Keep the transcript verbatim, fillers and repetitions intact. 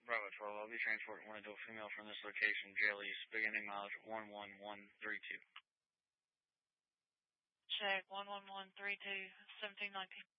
Bravo twelve, I'll be transporting one adult female from this location, J L East, beginning mileage one one one three two. Check, one one one three two, seventeen nineteen.